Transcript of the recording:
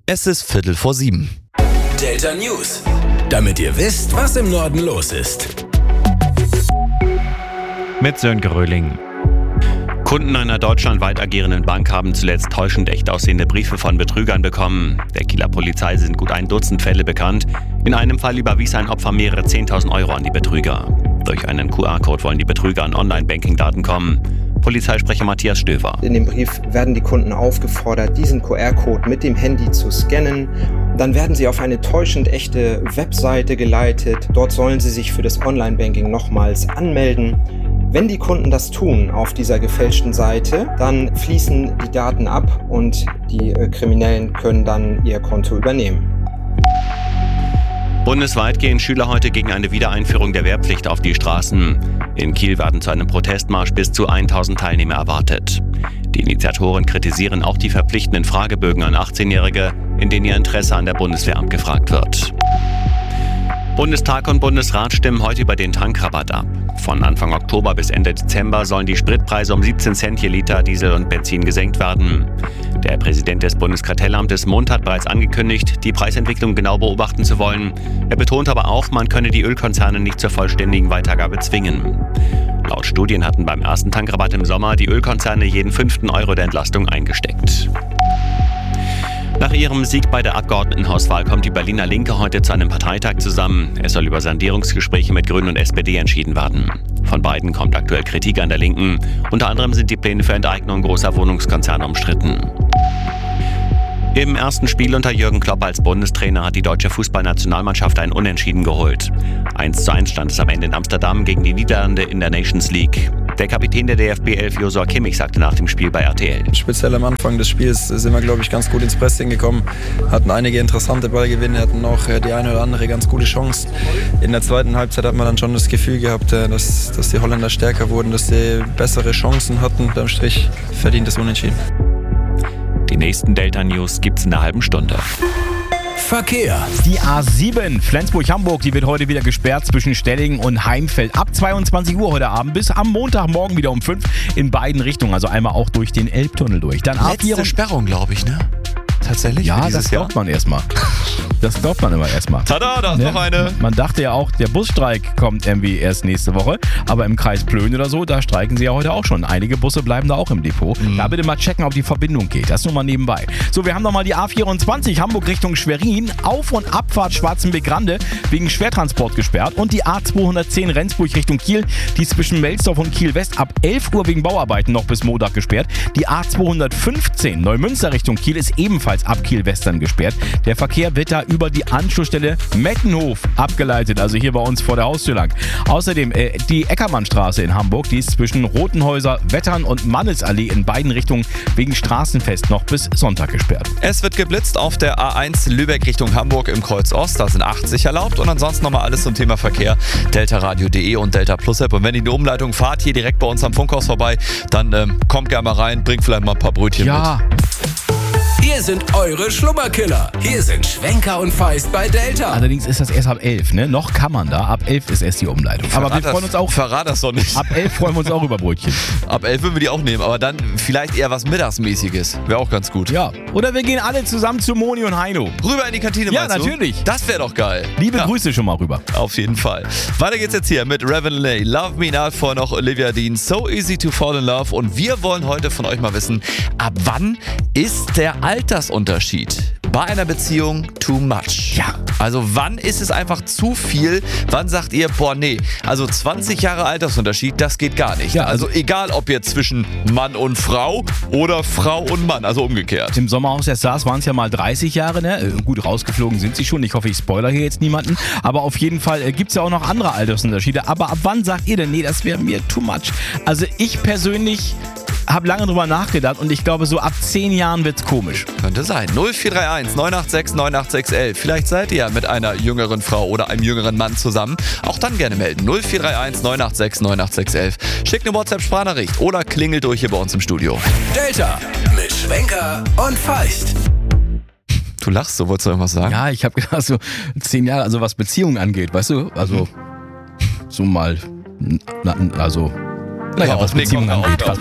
Es ist 6:45. Delta News. Damit ihr wisst, was im Norden los ist. Mit Sönke Röhling. Kunden einer deutschlandweit agierenden Bank haben zuletzt täuschend echt aussehende Briefe von Betrügern bekommen. Der Kieler Polizei sind gut ein Dutzend Fälle bekannt. In einem Fall überwies ein Opfer mehrere 10.000 Euro an die Betrüger. Durch einen QR-Code wollen die Betrüger an Online-Banking-Daten kommen. Polizeisprecher Matthias Stöver. In dem Brief werden die Kunden aufgefordert, diesen QR-Code mit dem Handy zu scannen. Dann werden sie auf eine täuschend echte Webseite geleitet. Dort sollen sie sich für das Online-Banking nochmals anmelden. Wenn die Kunden das tun auf dieser gefälschten Seite, dann fließen die Daten ab und die Kriminellen können dann ihr Konto übernehmen. Bundesweit gehen Schüler heute gegen eine Wiedereinführung der Wehrpflicht auf die Straßen. In Kiel werden zu einem Protestmarsch bis zu 1.000 Teilnehmer erwartet. Die Initiatoren kritisieren auch die verpflichtenden Fragebögen an 18-Jährige, in denen ihr Interesse an der Bundeswehr abgefragt wird. Bundestag und Bundesrat stimmen heute über den Tankrabatt ab. Von Anfang Oktober bis Ende Dezember sollen die Spritpreise um 17 Cent je Liter Diesel und Benzin gesenkt werden. Der Präsident des Bundeskartellamtes Mund hat bereits angekündigt, die Preisentwicklung genau beobachten zu wollen. Er betont aber auch, man könne die Ölkonzerne nicht zur vollständigen Weitergabe zwingen. Laut Studien hatten beim ersten Tankrabatt im Sommer die Ölkonzerne jeden 5. Euro der Entlastung eingesteckt. Nach ihrem Sieg bei der Abgeordnetenhauswahl kommt die Berliner Linke heute zu einem Parteitag zusammen. Es soll über Sondierungsgespräche mit Grünen und SPD entschieden werden. Von beiden kommt aktuell Kritik an der Linken. Unter anderem sind die Pläne für Enteignung großer Wohnungskonzerne umstritten. Im ersten Spiel unter Jürgen Klopp als Bundestrainer hat die deutsche Fußballnationalmannschaft ein Unentschieden geholt. 1:1 stand es am Ende in Amsterdam gegen die Niederlande in der Nations League. Der Kapitän der DFB 11 Joshua Kimmich sagte nach dem Spiel bei RTL. Speziell am Anfang des Spiels sind wir, glaube ich, ganz gut ins Pressing gekommen, hatten einige interessante Ballgewinne, hatten noch die eine oder andere ganz gute Chance. In der zweiten Halbzeit hat man dann schon das Gefühl gehabt, dass die Holländer stärker wurden, dass sie bessere Chancen hatten. Unterm Strich verdientes Unentschieden. Die nächsten Delta News gibt's in einer halben Stunde. Verkehr. Die A7 Flensburg-Hamburg, die wird heute wieder gesperrt zwischen Stellingen und Heimfeld. Ab 22 Uhr heute Abend bis am Montagmorgen wieder um 5 in beiden Richtungen. Also einmal auch durch den Elbtunnel durch. Dann Letzte Sperrung, glaube ich, ne? Tatsächlich? Ja, das glaubt man erstmal. Das glaubt man immer erstmal. Tada, da ist noch eine. Man dachte ja auch, der Busstreik kommt irgendwie erst nächste Woche. Aber im Kreis Plön oder so, da streiken sie ja heute auch schon. Einige Busse bleiben da auch im Depot. Da bitte mal checken, ob die Verbindung geht. Das nur mal nebenbei. So, wir haben nochmal die A24 Hamburg Richtung Schwerin. Auf- und Abfahrt Schwarzenbeck-Rande wegen Schwertransport gesperrt. Und die A210 Rendsburg Richtung Kiel. Die zwischen Melsdorf und Kiel West ab 11 Uhr wegen Bauarbeiten noch bis Montag gesperrt. Die A215 Neumünster Richtung Kiel ist ebenfalls ab Kiel-Western gesperrt. Der Verkehr wird da über die Anschlussstelle Mettenhof abgeleitet, also hier bei uns vor der Haustür lang. Außerdem die Eckermannstraße in Hamburg, die ist zwischen Rotenhäuser, Wettern und Mannesallee in beiden Richtungen wegen Straßenfest noch bis Sonntag gesperrt. Es wird geblitzt auf der A1 Lübeck Richtung Hamburg im Kreuz Ost. Da sind 80 erlaubt. Und ansonsten nochmal alles zum Thema Verkehr. deltaradio.de und Delta Plus App. Und wenn ihr in die Umleitung fahrt, hier direkt bei uns am Funkhaus vorbei, dann kommt gerne mal rein, bringt vielleicht mal ein paar Brötchen mit. Hier sind eure Schlummerkiller. Hier sind Schwenker und Feist bei Delta. Allerdings ist das erst ab 11, ne? Noch kann man da. Ab 11 ist erst die Umleitung. Aber wir freuen uns auch. Verrat das doch nicht. Ab 11 freuen wir uns auch über Brötchen. Ab 11 würden wir die auch nehmen, aber dann vielleicht eher was Mittagsmäßiges. Wäre auch ganz gut. Ja. Oder wir gehen alle zusammen zu Moni und Heino. Rüber in die Kantine, Ja, meinst du? natürlich. Das wäre doch geil. Liebe Grüße schon mal rüber. Auf jeden Fall. Weiter geht's jetzt hier mit Reverend Love Me Not, vorher noch Olivia Dean, So Easy to Fall in Love. Und wir wollen heute von euch mal wissen, ab wann ist der Altersunterschied bei einer Beziehung too much? Ja. Also wann ist es einfach zu viel? Wann sagt ihr, boah, nee, also 20 Jahre Altersunterschied, das geht gar nicht. Ja, also egal, ob jetzt zwischen Mann und Frau oder Frau und Mann, also umgekehrt. Im Sommerhaus der Stars waren es ja mal 30 Jahre, ne? Gut, rausgeflogen sind sie schon. Ich hoffe, ich spoiler hier jetzt niemanden. Aber auf jeden Fall gibt es ja auch noch andere Altersunterschiede. Aber ab wann sagt ihr denn, nee, das wäre mir too much? Also ich persönlich habe lange drüber nachgedacht und ich glaube, so ab 10 Jahren wird's komisch. Könnte sein. 0431 986 98611. Vielleicht seid ihr ja mit einer jüngeren Frau oder einem jüngeren Mann zusammen. Auch dann gerne melden. 0431 986 98611. Schickt eine WhatsApp-Sprachnachricht oder klingelt durch hier bei uns im Studio. Delta mit Schwenker und Feist. Du lachst, so wolltest du irgendwas sagen? Ja, ich habe gedacht, so 10 Jahre, also was Beziehungen angeht, weißt du? Also so mal, also, naja, was Beziehungen angeht.